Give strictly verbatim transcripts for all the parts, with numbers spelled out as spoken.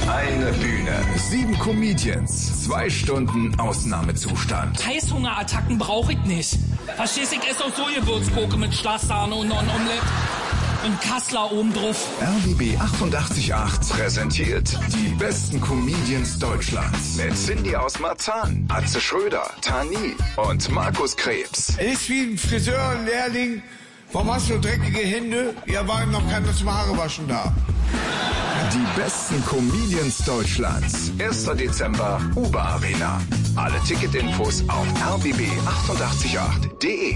Eine Bühne, sieben Comedians, zwei Stunden Ausnahmezustand. Heißhungerattacken brauche ich nicht. Verstehst du, ich esse auch so Gewürzgurke mit Schlagsahne und noch ein Omelett. Und Kassler oben drauf. R B B achtundachtzig Komma acht präsentiert die besten Comedians Deutschlands. Mit Cindy aus Marzahn, Atze Schröder, Tani und Markus Krebs. Ist wie ein Friseurlehrling. Warum hast du dreckige Hände? Ja, war ihm noch keiner zum Haare waschen da. Die besten Comedians Deutschlands. erster Dezember, Uber Arena. Alle Ticketinfos auf r b b achtundachtzig Komma acht punkt de.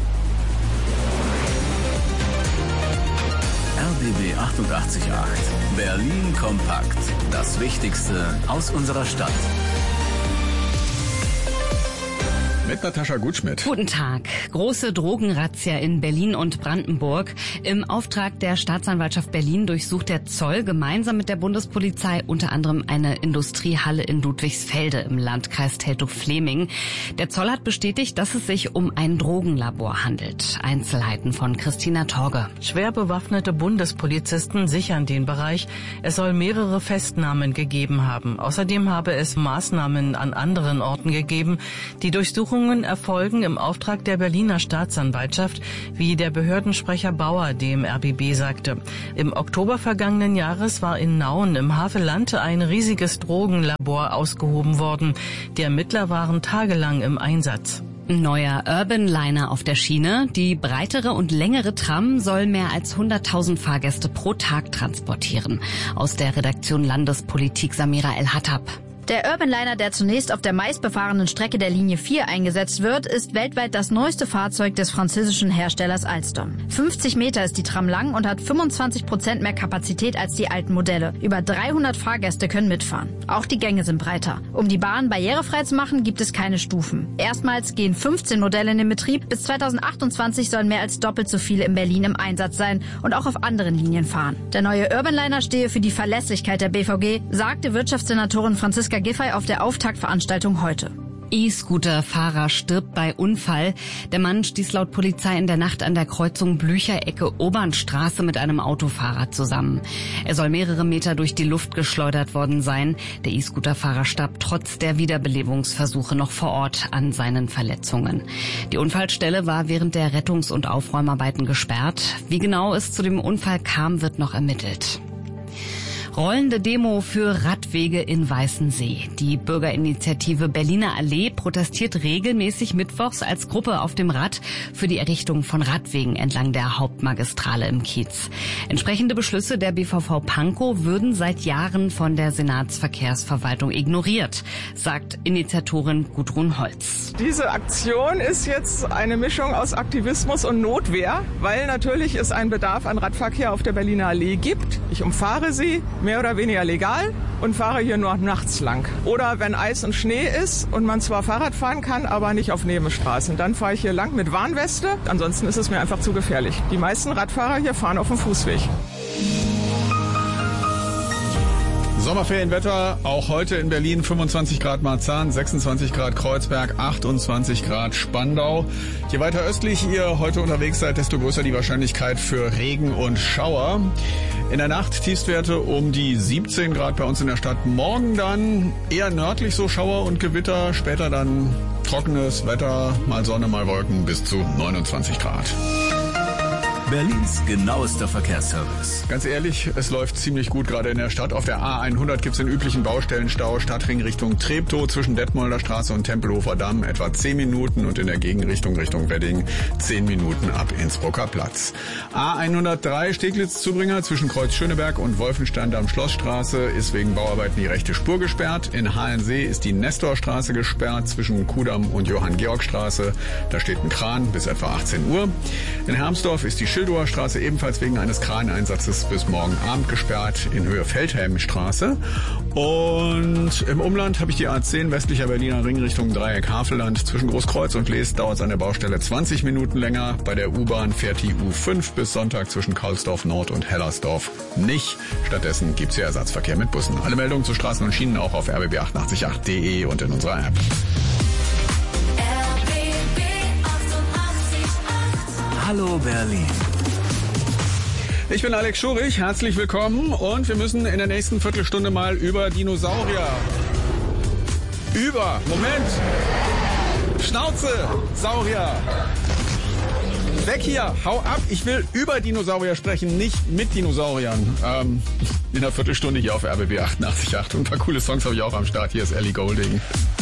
R B B achtundachtzig Komma acht. Berlin kompakt. Das Wichtigste aus unserer Stadt. Mit Natascha Gutschmidt. Guten Tag. Große Drogenrazzia in Berlin und Brandenburg. Im Auftrag der Staatsanwaltschaft Berlin durchsucht der Zoll gemeinsam mit der Bundespolizei unter anderem eine Industriehalle in Ludwigsfelde im Landkreis Teltow-Fleming. Der Zoll hat bestätigt, dass es sich um ein Drogenlabor handelt. Einzelheiten von Christina Torge. Schwer bewaffnete Bundespolizisten sichern den Bereich. Es soll mehrere Festnahmen gegeben haben. Außerdem habe es Maßnahmen an anderen Orten gegeben. Die Durchsuchung erfolgen im Auftrag der Berliner Staatsanwaltschaft, wie der Behördensprecher Bauer dem R B B sagte. Im Oktober vergangenen Jahres war in Nauen im Havelland ein riesiges Drogenlabor ausgehoben worden. Die Ermittler waren tagelang im Einsatz. Neuer Urban Liner auf der Schiene. Die breitere und längere Tram soll mehr als hunderttausend Fahrgäste pro Tag transportieren. Aus der Redaktion Landespolitik Samira El-Hattab. Der Urban Liner, der zunächst auf der meistbefahrenen Strecke der Linie vier eingesetzt wird, ist weltweit das neueste Fahrzeug des französischen Herstellers Alstom. fünfzig Meter ist die Tram lang und hat fünfundzwanzig Prozent mehr Kapazität als die alten Modelle. Über dreihundert Fahrgäste können mitfahren. Auch die Gänge sind breiter. Um die Bahn barrierefrei zu machen, gibt es keine Stufen. Erstmals gehen fünfzehn Modelle in den Betrieb. Bis zweitausendachtundzwanzig sollen mehr als doppelt so viele in Berlin im Einsatz sein und auch auf anderen Linien fahren. Der neue Urban Liner stehe für die Verlässlichkeit der B V G, sagte Wirtschaftssenatorin Franziska Giffey auf der Auftaktveranstaltung heute. E-Scooter-Fahrer stirbt bei Unfall. Der Mann stieß laut Polizei in der Nacht an der Kreuzung Blücher-Ecke-Obernstraße mit einem Autofahrer zusammen. Er soll mehrere Meter durch die Luft geschleudert worden sein. Der E-Scooter-Fahrer starb trotz der Wiederbelebungsversuche noch vor Ort an seinen Verletzungen. Die Unfallstelle war während der Rettungs- und Aufräumarbeiten gesperrt. Wie genau es zu dem Unfall kam, wird noch ermittelt. Rollende Demo für Radwege in Weißensee. Die Bürgerinitiative Berliner Allee protestiert regelmäßig mittwochs als Gruppe auf dem Rad für die Errichtung von Radwegen entlang der Hauptmagistrale im Kiez. Entsprechende Beschlüsse der B V V Pankow würden seit Jahren von der Senatsverkehrsverwaltung ignoriert, sagt Initiatorin Gudrun Holz. Diese Aktion ist jetzt eine Mischung aus Aktivismus und Notwehr, weil natürlich es einen Bedarf an Radverkehr auf der Berliner Allee gibt. Ich umfahre sie mehr oder weniger legal und fahre hier nur nachts lang. Oder wenn Eis und Schnee ist und man zwar Fahrrad fahren kann, aber nicht auf Nebenstraßen. Dann fahre ich hier lang mit Warnweste. Ansonsten ist es mir einfach zu gefährlich. Die meisten Radfahrer hier fahren auf dem Fußweg. Sommerferienwetter, auch heute in Berlin fünfundzwanzig Grad Marzahn, sechsundzwanzig Grad Kreuzberg, achtundzwanzig Grad Spandau. Je weiter östlich ihr heute unterwegs seid, desto größer die Wahrscheinlichkeit für Regen und Schauer. In der Nacht Tiefstwerte um die siebzehn Grad bei uns in der Stadt. Morgen dann eher nördlich so Schauer und Gewitter, später dann trockenes Wetter, mal Sonne, mal Wolken bis zu neunundzwanzig Grad. Berlins genauester Verkehrsservice. Ganz ehrlich, es läuft ziemlich gut gerade in der Stadt. Auf der A hundert gibt's den üblichen Baustellenstau, Stadtring Richtung Treptow zwischen Detmolder Straße und Tempelhofer Damm etwa zehn Minuten und in der Gegenrichtung Richtung Wedding zehn Minuten ab Innsbrucker Platz. A hundertdrei Steglitz-Zubringer zwischen Kreuz Schöneberg und Wolfenstein am Schlossstraße ist wegen Bauarbeiten die rechte Spur gesperrt. In Halensee ist die Nestorstraße gesperrt zwischen Kudamm und Johann-Georg-Straße. Da steht ein Kran bis etwa achtzehn Uhr. In Hermsdorf ist die Schildower Straße ebenfalls wegen eines Kraneinsatzes bis morgen Abend gesperrt in Höhe Feldhelmstraße. Und im Umland habe ich die A zehn westlicher Berliner Ring Richtung Dreieck Havelland. Zwischen Großkreuz und Lees dauert es an der Baustelle zwanzig Minuten länger. Bei der U-Bahn fährt die U fünf bis Sonntag zwischen Karlsdorf Nord und Hellersdorf nicht. Stattdessen gibt es hier Ersatzverkehr mit Bussen. Alle Meldungen zu Straßen und Schienen auch auf r b b achtundachtzig Komma acht punkt de und in unserer App. Hallo Berlin. Ich bin Alex Schurich, herzlich willkommen und wir müssen in der nächsten Viertelstunde mal über Dinosaurier. Über, Moment, Schnauze, Saurier. Weg hier, hau ab, ich will über Dinosaurier sprechen, nicht mit Dinosauriern. Ähm, in einer Viertelstunde hier auf R B B achtundachtzig Komma acht und ein paar coole Songs habe ich auch am Start. Hier ist Ellie Goulding.